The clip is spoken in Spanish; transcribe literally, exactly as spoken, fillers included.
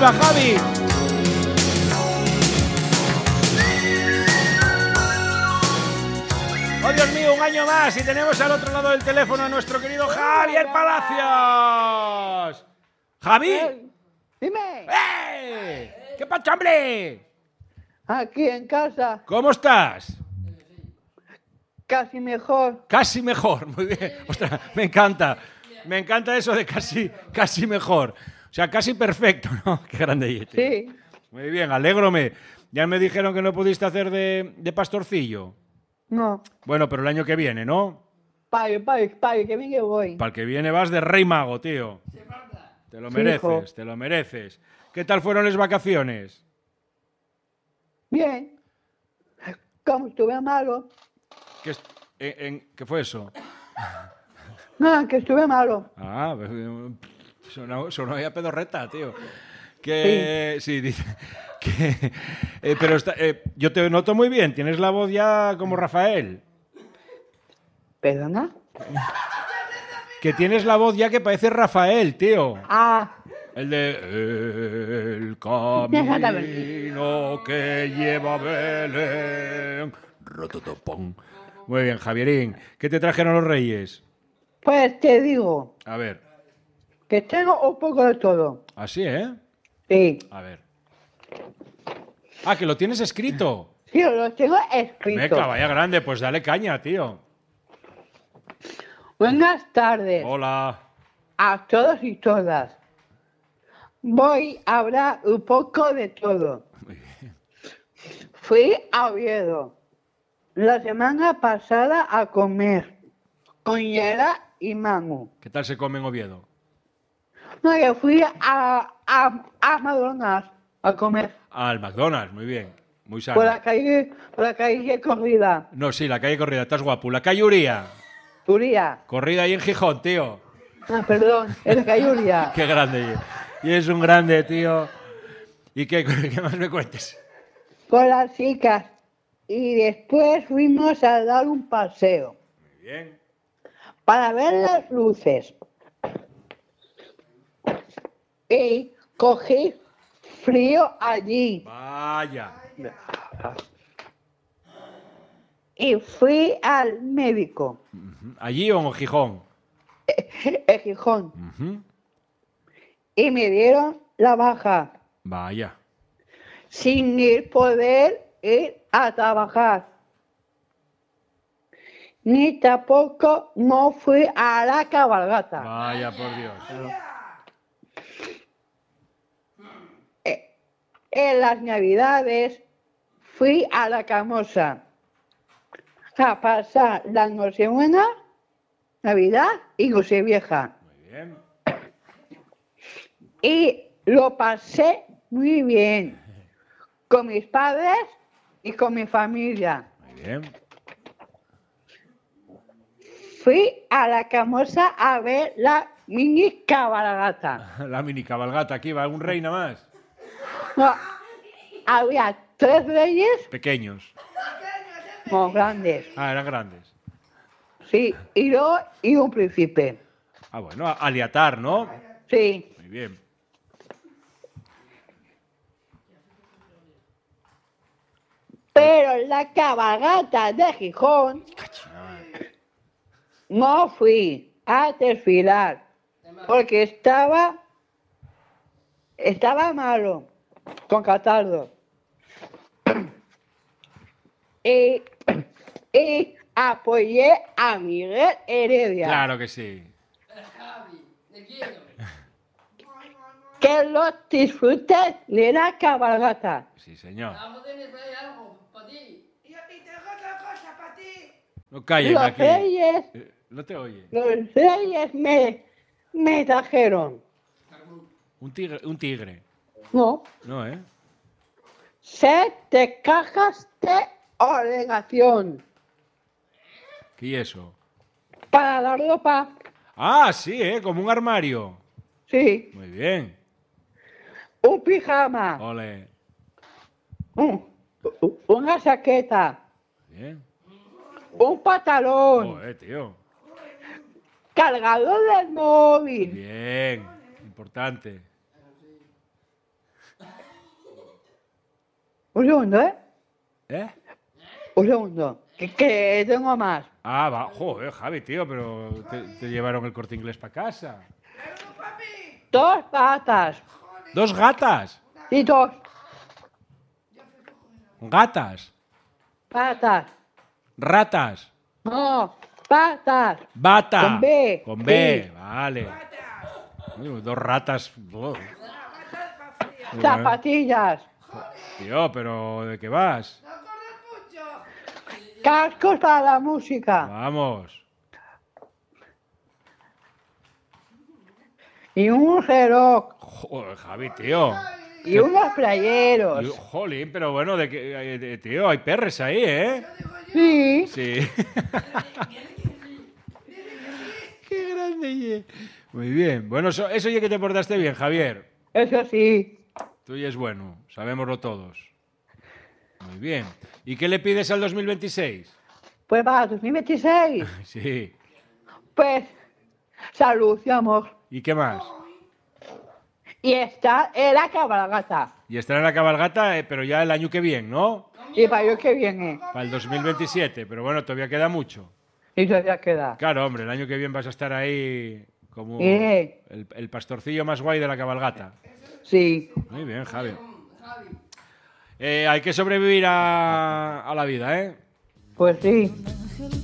Huelva, Javi. Oh, Dios mío, un año más y tenemos al otro lado del teléfono a nuestro querido Javier Palacios. ¿Javi? Dime. ¡Eh! ¿Qué pasa, hombre? Aquí en casa. ¿Cómo estás? Casi mejor. Casi mejor, muy bien. Ostras, me encanta. Me encanta eso de casi, casi mejor. O sea, casi perfecto, ¿no? Qué grande. Sí. Muy bien, alégrome. Ya me dijeron que no pudiste hacer de, de pastorcillo. No. Bueno, pero el año que viene, ¿no? Pague, pague, pague, que bien que voy. Para el que viene vas de rey mago, tío. Te lo Sí, mereces, hijo. te lo mereces. ¿Qué tal fueron las vacaciones? Bien. Como estuve malo. ¿Qué, es- en- en- ¿qué fue eso? No, que estuve malo. Ah, sonó, sonó ya pedorreta, tío. Que sí, dice que eh, pero está- eh, yo te noto muy bien, tienes la voz ya como Rafael. ¿Perdona? Que tienes la voz ya que parece Rafael, tío. Ah, El de el camino que lleva a Belén. Rototopón. Muy bien, Javierín. ¿Qué te trajeron los reyes? pues te digo A ver. que tengo un poco de todo. Así, ¿eh? Sí. A ver. Ah, que lo tienes escrito. Sí, lo tengo escrito. Venga, vaya grande, pues dale caña, tío. Buenas tardes Hola. a todos y todas. Voy a hablar un poco de todo. Muy bien. Fui a Oviedo la semana pasada a comer con Yera y Manu. ¿Qué tal se come en Oviedo? No, que fui a, a, a McDonald's a comer Al McDonald's, muy bien. Muy por la sano. calle, por la calle corrida. No, sí, la calle Corrida, estás guapo. La calle Uría. Uría. Corrida ahí en Gijón, tío. Ah, perdón, es la calle Uría. Qué grande. Y es un grande, tío. ¿Y qué, qué más me cuentes? Con las chicas. Y después fuimos a dar un paseo Muy bien. para ver las luces. Y cogí frío allí. Vaya. Y fui al médico, Ujú. ¿Allí o en Gijón? en Gijón. Ujú. Y me dieron la baja. Vaya. Sin ir poder ir a trabajar. Ni tampoco no fui a la cabalgata. Vaya, por Dios. Eh, En las navidades fui a la Camosa a pasar la Nochebuena, Navidad y Nochevieja. Muy bien. Y lo pasé muy bien con mis padres y con mi familia. Muy bien. Fui a la Camosa a ver la mini cabalgata. La mini cabalgata, aquí va un rey nada más. No, había tres reyes Pequeños. muy grandes, Ah, eran grandes. sí, y yo y un príncipe, Ah, bueno, a- aliatar, ¿no? sí. Muy bien. Pero la cabalgata de Gijón no fui a desfilar porque estaba, estaba malo con catarro. Y, y apoyé a Miguel Heredia. Claro que sí. Que lo disfruten de la cabalgata. Sí, señor. Vamos a tener algo para ti. Y y tengo otra cosa para ti. No calles Los aquí. reyes, Eh, No te oye. los reyes me, me trajeron, Un tigre, un tigre. no, No, ¿eh? siete cajas de obligación ¿Qué es eso? para la ropa, Ah, sí, ¿eh? Como un armario. sí, Muy bien. un pijama, Ole. un- una chaqueta, Bien. un pantalón, Joder, tío. cargador del móvil, Bien. Importante. Un segundo, ¿eh? ¿Eh? Un segundo. Que, que tengo más. Ah, va. Joder, Javi, tío, pero te, te llevaron el Corte Inglés para casa. Dos patas. ¿Dos gatas? Y dos Gatas. patas. Ratas. No, patas. Bata. Con B. Con B, Sí. vale. Uy, dos ratas. Oh. Bueno, Zapatillas. tío, pero ¿de qué vas? Cascos para la música. Vamos. Y un reloj. Joder, Javi, tío. Y unos playeros. Y- Jolín, pero bueno, de que, eh, de- tío, hay perres ahí, ¿eh? Sí. Sí. Qué grande, ye. Muy bien. Bueno, eso, eso ya que te portaste bien, Javier. Eso sí. Tú ya es bueno, sabémoslo todos. Muy bien. ¿Y qué le pides al dos mil veintiséis? Pues para dos mil veintiséis. Sí. Pues salud y amor. ¿Y qué más? Y está en la cabalgata. Y estar en la cabalgata, eh, pero ya el año que viene, ¿no? Y para yo que viene. Para el dos mil veintisiete, pero bueno, todavía queda mucho. Y todavía queda. Claro, hombre, el año que viene vas a estar ahí como Eh. el, el pastorcillo más guay de la cabalgata. Sí. Muy bien, Javi. Eh, hay que sobrevivir a, a la vida, ¿eh? Pues sí.